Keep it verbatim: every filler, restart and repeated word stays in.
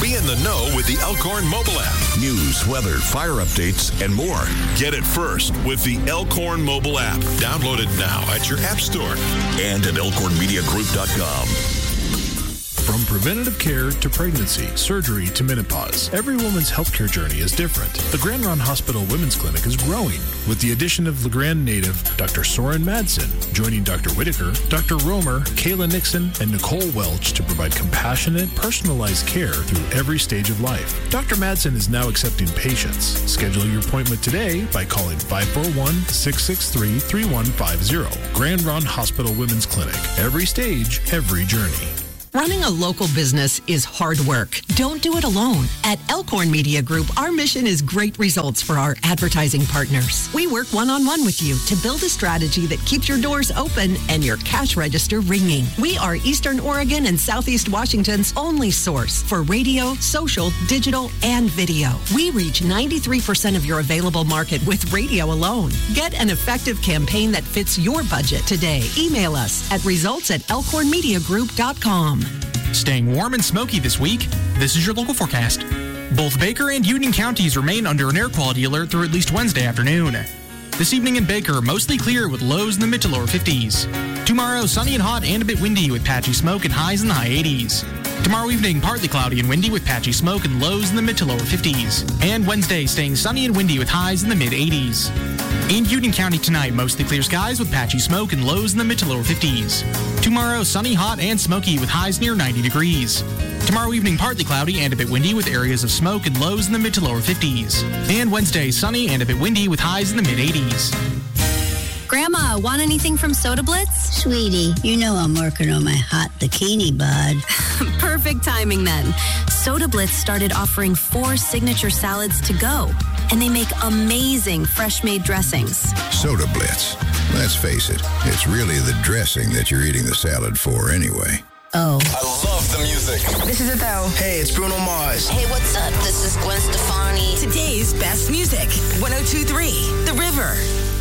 Be in the know with the Elkhorn mobile app. News, weather, fire updates, and more. Get it first with the Elkhorn mobile app. Download it now at your app store and at elkhorn media group dot com. From preventative care to pregnancy, surgery to menopause, every woman's healthcare journey is different. The Grand Ronde Hospital Women's Clinic is growing with the addition of LeGrand native Doctor Soren Madsen, joining Doctor Whitaker, Doctor Romer, Kayla Nixon, and Nicole Welch to provide compassionate, personalized care through every stage of life. Doctor Madsen is now accepting patients. Schedule your appointment today by calling five four one, six six three, three one five zero. Grand Ronde Hospital Women's Clinic. Every stage, every journey. Running a local business is hard work. Don't do it alone. At Elkhorn Media Group, our mission is great results for our advertising partners. We work one-on-one with you to build a strategy that keeps your doors open and your cash register ringing. We are Eastern Oregon and Southeast Washington's only source for radio, social, digital, and video. We reach ninety-three percent of your available market with radio alone. Get an effective campaign that fits your budget today. Email us at results at elkhorn media group dot com. Staying warm and smoky this week. This is your local forecast. Both Baker and Union counties remain under an air quality alert through at least Wednesday afternoon. This evening in Baker, mostly clear with lows in the mid to lower fifties. Tomorrow, sunny and hot and a bit windy with patchy smoke and highs in the high eighties. Tomorrow evening, partly cloudy and windy with patchy smoke and lows in the mid to lower fifties. And Wednesday, staying sunny and windy with highs in the mid eighties. In Union County tonight, mostly clear skies with patchy smoke and lows in the mid to lower fifties. Tomorrow, sunny, hot, and smoky with highs near ninety degrees. Tomorrow evening, partly cloudy and a bit windy with areas of smoke and lows in the mid to lower fifties. And Wednesday, sunny and a bit windy with highs in the mid eighties. Grandma, want anything from Soda Blitz? Sweetie, you know I'm working on my hot bikini, bud. Perfect timing then. Soda Blitz started offering four signature salads to go, and they make amazing fresh-made dressings. Soda Blitz. Let's face it, it's really the dressing that you're eating the salad for anyway. Oh. I love the music. This is Adele. Hey, it's Bruno Mars. Hey, what's up? This is Gwen Stefani. Today's best music. one oh two point three The River.